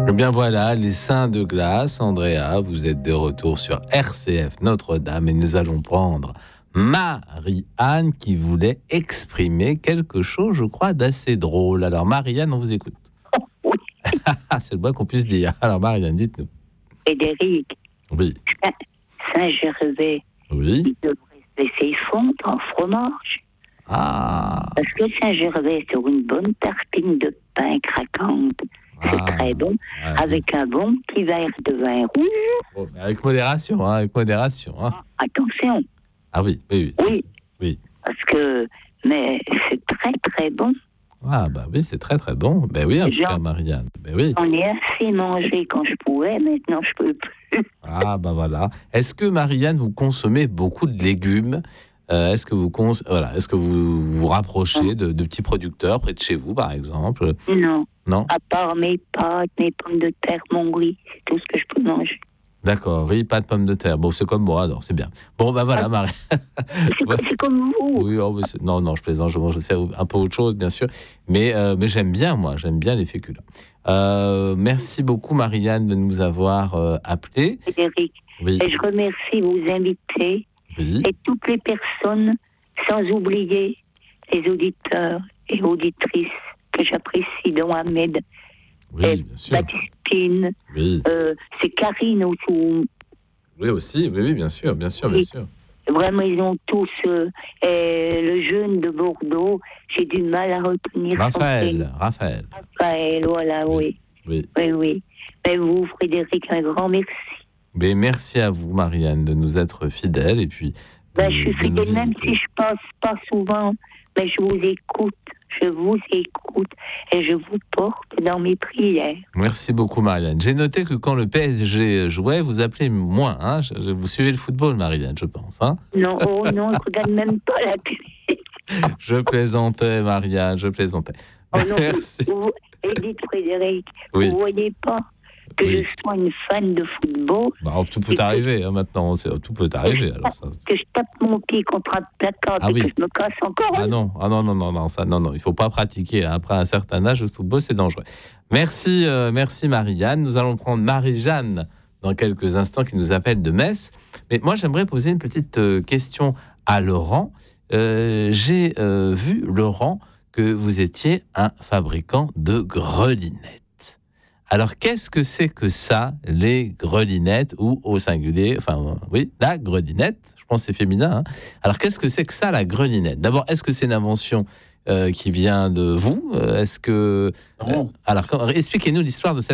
Eh bien voilà, les seins de glace, Andrea, vous êtes de retour sur RCF Notre-Dame et nous allons prendre Marie-Anne qui voulait exprimer quelque chose, je crois, d'assez drôle. Alors Marie-Anne, on vous écoute. Oui. C'est le moins qu'on puisse dire. Alors Marie-Anne, dites-nous. Frédéric, Oui. Saint-Gervais, Oui. il devrait se laisser fondre en fromage. Ah. Parce que Saint-Gervais, sur une bonne tartine de pain craquante, c'est très bon, avec un bon petit verre de vin rouge. Bon, mais avec modération, hein, avec modération. Hein. Attention. Ah oui, oui, oui. Oui. Oui. Parce que, mais c'est très très bon. Ah bah oui, c'est très très bon. Ben oui, en tout cas, Marianne. Ben oui. J'en ai assez mangé quand je pouvais, maintenant je peux plus. Ah bah voilà. Est-ce que Marianne, vous consommez beaucoup de légumes? Est-ce que vous vous rapprochez de petits producteurs près de chez vous, par exemple? Non. Non. À part mes pâtes, mes pommes de terre, mon riz, c'est tout ce que je peux manger. D'accord, riz, pâtes, pommes de terre. Bon, c'est comme moi, alors c'est bien. Bon, ben voilà, Marie. C'est comme vous. Oui, non, je plaisante, je mange aussi un peu autre chose, bien sûr. Mais j'aime bien, moi, j'aime bien les féculents. Merci beaucoup, Marianne, de nous avoir appelés. Frédéric, Oui. et je remercie vos invités et toutes les personnes, sans oublier les auditeurs et auditrices que j'apprécie, dont Ahmed, oui, bien sûr. Baptistine, oui. C'est Karine autour. Oui, aussi, oui, bien sûr, bien sûr, bien sûr. Vraiment, ils ont tous le jeune de Bordeaux. J'ai du mal à retenir Raphaël, voilà, oui. Mais vous, Frédéric, un grand merci. Mais merci à vous, Marianne, de nous être fidèles et puis. Je suis fidèle, même si je passe pas souvent, mais je vous écoute et je vous porte dans mes prières. Merci beaucoup, Marianne. J'ai noté que quand le PSG jouait, vous appelez moins. Hein, vous suivez le football, Marianne, je pense. Hein. Non, non, je regarde même pas la télé. Je plaisantais, Marianne, je plaisantais. Oh non, merci. Et dites, Frédéric, vous voyez pas que je sois une fan de football. Tout peut arriver hein, maintenant, tout peut arriver. Que je tape mon pied contre un placard et que je me casse encore. Non, il ne faut pas pratiquer. Après un certain âge, le football, c'est dangereux. Merci Marie-Anne. Nous allons prendre Marie-Jeanne dans quelques instants qui nous appelle de Metz. Mais moi, j'aimerais poser une petite question à Laurent. J'ai vu, Laurent, que vous étiez un fabricant de grelinettes. Alors, qu'est-ce que c'est que ça, les grelinettes, ou au singulier, la grelinette, je pense que c'est féminin. Hein. Alors, qu'est-ce que c'est que ça, la grelinette ? D'abord, est-ce que c'est une invention qui vient de vous ? Alors, expliquez-nous l'histoire de cette